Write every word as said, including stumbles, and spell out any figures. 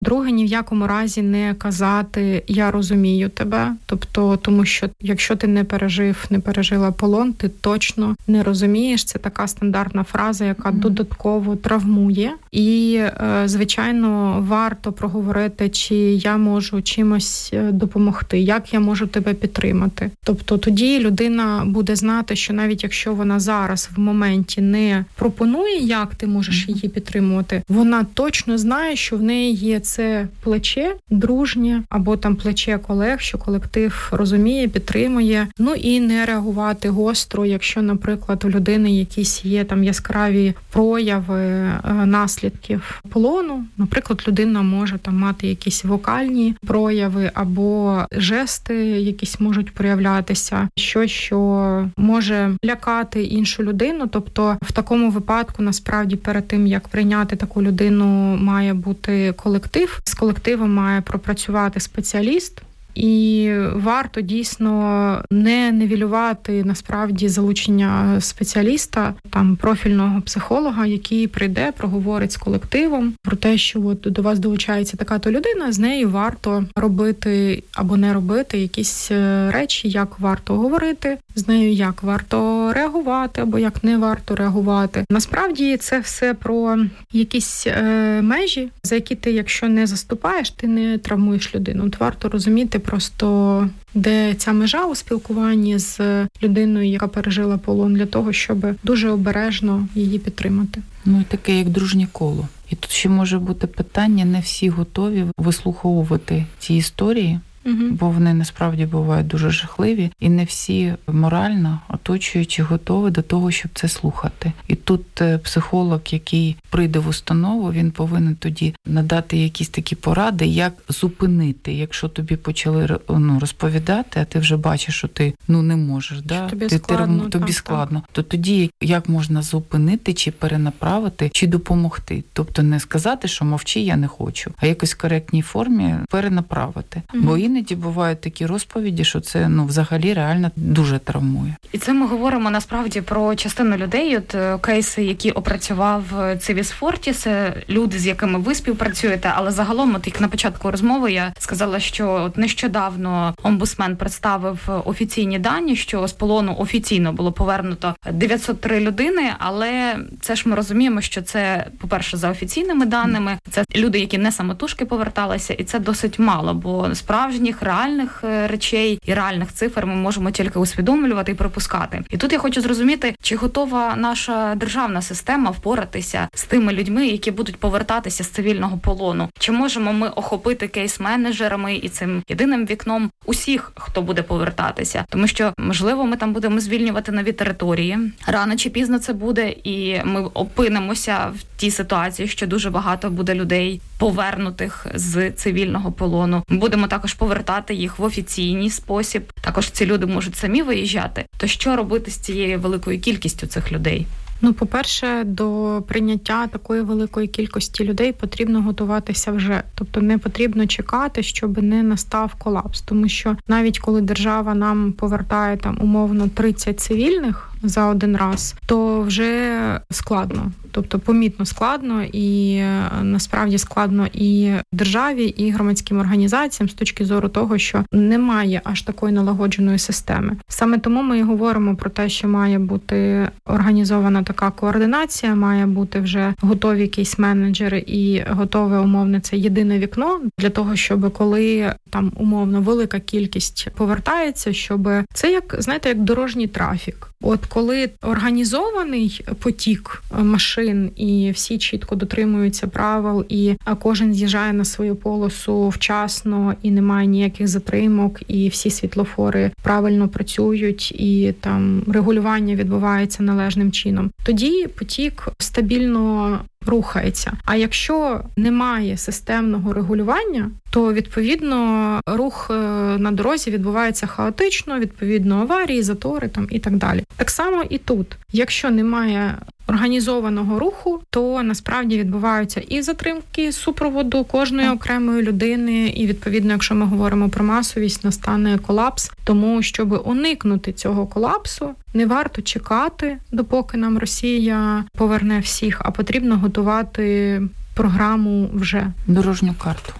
Друге, ні в якому разі не казати «я розумію тебе», тобто, тому що якщо ти не пережив, не пережила полон, ти точно не розумієш. Це така стандартна фраза, яка mm. додатково травмує. І, звичайно, варто проговорити, чи я можу чимось допомогти, як я можу тебе підтримати. Тобто тоді людина буде знати, що навіть якщо вона зараз в моменті не пропонує, як ти можеш її підтримувати, вона точно знає, що в неї є це плече дружнє або там плече колег, що колектив розуміє, підтримує. Ну і не реагувати гостро, якщо, наприклад, у людини якісь є там яскраві прояви наслідків полону. Наприклад, людина може там мати якісь вокальні прояви або жести, якісь можуть проявлятися, щось, що може лякати іншу людину. Тобто в такому випадку, насправді, перед тим, як прийняти таку людину, має бути колектив. З колективом має пропрацювати спеціаліст. І варто дійсно не нівелювати насправді залучення спеціаліста, там профільного психолога, який прийде, проговорить з колективом про те, що от до вас долучається така-то людина, з нею варто робити або не робити якісь речі, як варто говорити, з нею як варто реагувати або як не варто реагувати. Насправді це все про якісь е, межі, за які ти, якщо не заступаєш, ти не травмуєш людину. От варто розуміти просто, де ця межа у спілкуванні з людиною, яка пережила полон, для того, щоб дуже обережно її підтримати. Ну, таке, як дружнє коло. І тут ще може бути питання, не всі готові вислуховувати ці історії, угу. бо вони насправді бувають дуже жахливі, і не всі морально оточуючи готові до того, щоб це слухати. І тут психолог, який прийде в установу, він повинен тоді надати якісь такі поради, як зупинити, якщо тобі почали ну, розповідати, а ти вже бачиш, що ти ну не можеш, да? тобі ти, складно, ти, тобі так, складно. Так. То тоді як можна зупинити, чи перенаправити, чи допомогти? Тобто не сказати, що мовчи, я не хочу, а якось в коректній формі перенаправити. Угу. Бо іноді бувають такі розповіді, що це ну взагалі реально дуже травмує. І це ми говоримо насправді про частину людей, от кейси, які опрацював Цивіс Фортіс, люди, з якими ви співпрацюєте, але загалом, от як на початку розмови я сказала, що от нещодавно омбудсмен представив офіційні дані, що з полону офіційно було повернуто дев'ятсот три людини, але це ж ми розуміємо, що це, по-перше, за офіційними даними, це люди, які не самотужки поверталися, і це досить мало, бо справжніх, реальних речей і реальних цифр ми можемо тільки усвідомлювати і припускати. І тут я хочу зрозуміти, чи готова наша державна система впоратися з тими людьми, які будуть повертатися з цивільного полону. Чи можемо ми охопити кейс-менеджерами і цим єдиним вікном усіх, хто буде повертатися? Тому що, можливо, ми там будемо звільнювати нові території. Рано чи пізно це буде, і ми опинимося в тій ситуації, що дуже багато буде людей повернутих з цивільного полону. Ми будемо також повертати їх в офіційний спосіб. Також ці люди можуть самі виїжджати. То що робити з цією великою кількістю цих людей? Ну, по-перше, до прийняття такої великої кількості людей потрібно готуватися вже. Тобто не потрібно чекати, щоб не настав колапс. Тому що навіть коли держава нам повертає там умовно тридцять цивільних за один раз, то вже складно. Тобто помітно складно, і насправді складно і державі, і громадським організаціям з точки зору того, що немає аж такої налагодженої системи. Саме тому ми і говоримо про те, що має бути організована така координація, має бути вже готові кейс-менеджери і готове умовне це єдине вікно для того, щоб коли там умовно велика кількість повертається, щоб це як, знаєте, як дорожній трафік. От коли організований потік машин і всі чітко дотримуються правил, і кожен з'їжджає на свою полосу вчасно, і немає ніяких затримок, і всі світлофори правильно працюють, і там регулювання відбувається належним чином, тоді потік стабільно рухається. А якщо немає системного регулювання, то, відповідно, рух на дорозі відбувається хаотично, відповідно, аварії, затори там і так далі. Так само і тут. Якщо немає організованого руху, то насправді відбуваються і затримки супроводу кожної окремої людини, і, відповідно, якщо ми говоримо про масовість, настане колапс. Тому, щоб уникнути цього колапсу, не варто чекати, допоки нам Росія поверне всіх, а потрібно готувати програму вже. Дорожню карту.